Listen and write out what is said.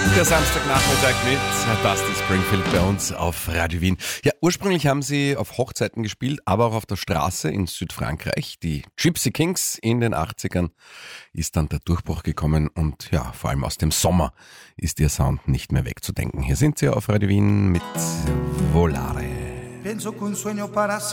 Der Samstagnachmittag mit Dusty Springfield bei uns auf Radio Wien. Ja, ursprünglich haben sie auf Hochzeiten gespielt, aber auch auf der Straße in Südfrankreich. Die Gypsy Kings in den 80ern ist dann der Durchbruch gekommen und ja, vor allem aus dem Sommer ist ihr Sound nicht mehr wegzudenken. Hier sind sie auf Radio Wien mit Volare. Penso che un sogno para